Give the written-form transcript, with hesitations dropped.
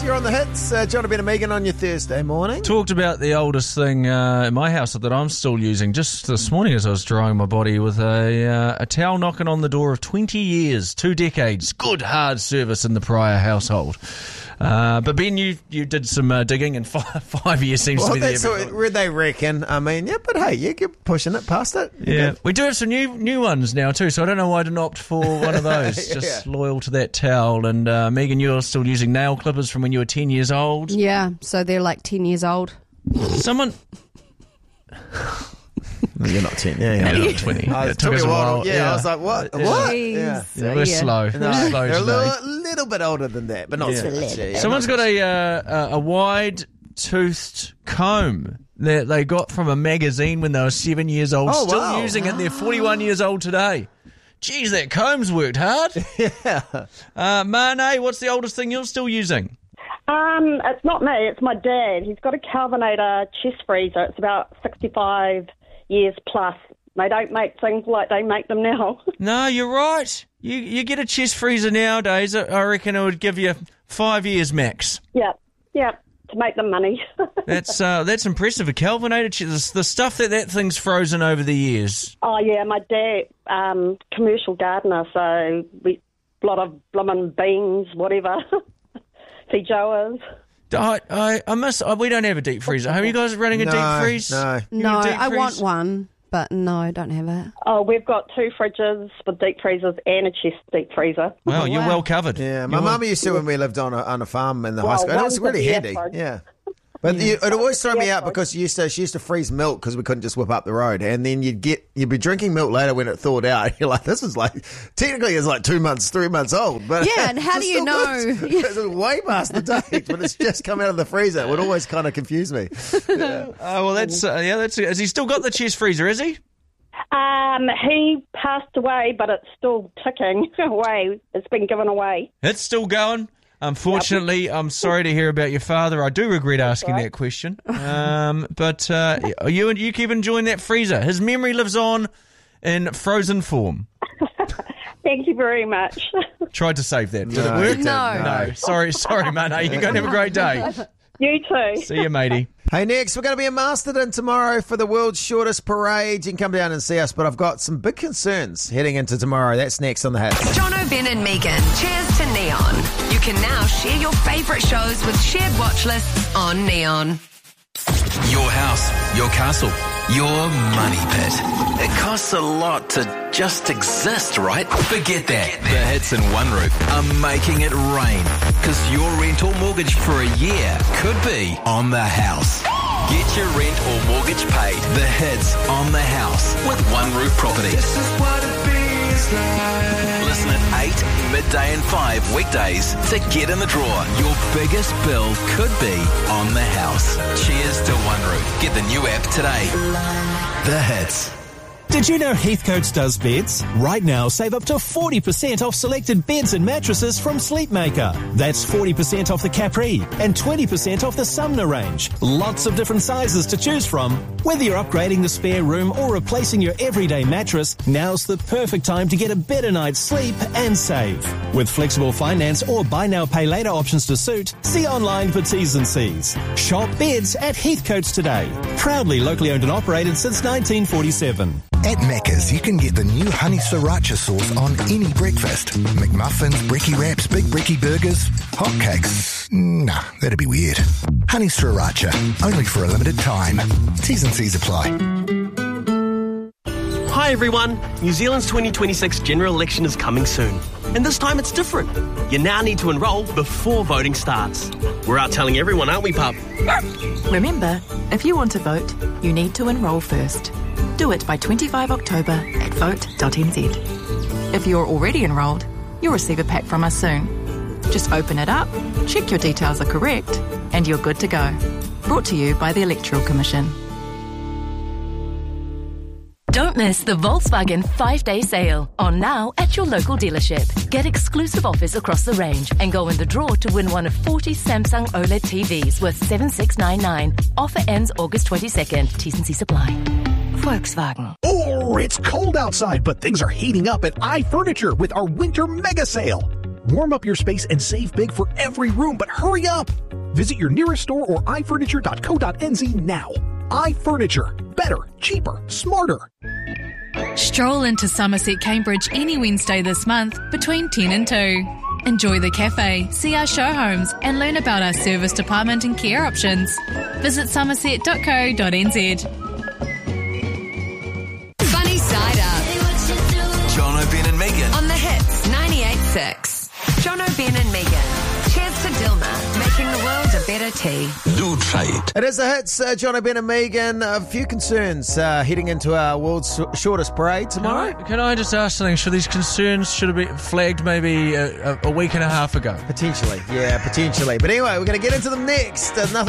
You're on the hits. John, Ben and Megan on your Thursday morning. Talked about the oldest thing in my house that I'm still using just this morning as I was drying my body with a towel knocking on the door of 20 years, 2 decades. Good hard service in the prior household. But Ben, you did some digging, and 5 years seems to be the that's where they reckon. I mean, yeah, but hey, you're pushing it past it. Yeah, we do have some new ones now too, so I don't know why I didn't opt for one of those. Just loyal to that towel. And Megan, you're still using nail clippers from when you were 10 years old. Yeah, so they're like 10 years old. Someone... No, you're not 10. Yeah, you're not 20. It took us a while. Yeah, I was like, what? What? Yeah, we're slow. No, We're slow they're today. a little bit older than that, but not so much. Yeah, Someone's got a wide-toothed comb that they got from a magazine when they were 7 years old, still using it, and they're 41 years old today. Jeez, that comb's worked hard. Yeah. Mane, what's the oldest thing you're still using? It's not me, it's my dad. He's got a Kelvinator chest freezer. It's about 65 years plus. They don't make things like they make them now. No, you're right. You get a chest freezer nowadays, I reckon it would give you 5 years max. Yeah, to make them money. That's impressive. A Kelvinator, the stuff that thing's frozen over the years. Oh, yeah, my dad, commercial gardener, so a lot of bloomin' beans, whatever. Feijoas. We don't have a deep freezer. Are you guys running a deep freeze? No, I want one, but no, I don't have it. Oh, we've got 2 fridges with deep freezers and a chest deep freezer. Well, you're well covered. Yeah, my mum used to when we lived on a farm in the high school. And it was really handy. Yeah. But it always threw me out because she used to freeze milk because we couldn't just whip up the road, and then you'd be drinking milk later when it thawed out. You're like, this is technically it's like 2 months, 3 months old. But yeah, and how do you know? It's way past the date, but it's just come out of the freezer. It would always kind of confuse me. Yeah. That's has he still got the chest freezer? Is he? He passed away, but it's still ticking away. It's been given away. It's still going. Unfortunately, I'm sorry to hear about your father. I do regret asking that question. But you keep enjoying that freezer. His memory lives on in frozen form. Thank you very much. Tried to save that. Did it work? No. Sorry, mate. You're going to have a great day. You too. See you, matey. Hey, next, we're going to be in Masterton tomorrow for the world's shortest parade. You can come down and see us, but I've got some big concerns heading into tomorrow. That's next on The Hits. Jono, Ben and Megan, cheers to Neon. You can now share your favourite shows with shared watch lists on Neon. Your house, your castle, your money pit. It costs a lot to just exist, right? Forget that. The Hits and One Roof are making it rain, because your rent or mortgage for a year could be on the house. Get your rent or mortgage paid. The Hits on the house with One Roof Property. This is what it feels like. Listen at 8, midday and 5 weekdays to get in the draw. Your biggest bill could be on the house. Cheers to One Roof. Get the new app today. The Hits. Did you know Heathcote's does beds? Right now, save up to 40% off selected beds and mattresses from Sleepmaker. That's 40% off the Capri and 20% off the Sumner range. Lots of different sizes to choose from. Whether you're upgrading the spare room or replacing your everyday mattress, now's the perfect time to get a better night's sleep and save. With flexible finance or buy now, pay later options to suit, see online for T's and C's. Shop beds at Heathcote's today. Proudly locally owned and operated since 1947. At Macca's, you can get the new honey sriracha sauce on any breakfast. McMuffins, brekkie wraps, big brekkie burgers, hotcakes. Nah, that'd be weird. Honey sriracha, only for a limited time. T's and C's apply. Hi everyone, New Zealand's 2026 general election is coming soon. And this time it's different. You now need to enrol before voting starts. We're out telling everyone, aren't we, pup? Remember, if you want to vote, you need to enrol first. Do it by 25 October at vote.nz. If you're already enrolled, you'll receive a pack from us soon. Just open it up, check your details are correct, and you're good to go. Brought to you by the Electoral Commission. Don't miss the Volkswagen 5-day sale. On now at your local dealership. Get exclusive offers across the range and go in the draw to win one of 40 Samsung OLED TVs worth $7,699. Offer ends August 22nd. T&C Supply. Volkswagen. Oh, it's cold outside, but things are heating up at iFurniture with our winter mega sale. Warm up your space and save big for every room, but hurry up! Visit your nearest store or ifurniture.co.nz now. iFurniture. Better, cheaper, smarter. Stroll into Somerset Cambridge any Wednesday this month between 10 and 2. Enjoy the cafe, see our show homes and learn about our service department and care options. Visit somerset.co.nz. Funny Side Up. John O'Ben and Megan. On the Hits 98.6. John O'Ben and Megan. Cheers to Dilma, making the world a better tea. Do try it. It is the Hits, John O'Ben and Megan. A few concerns heading into our world's shortest parade tomorrow. Can I just ask something? Should these concerns have been flagged maybe a week and a half ago? Potentially, yeah, potentially. But anyway, we're going to get into them next. Nothing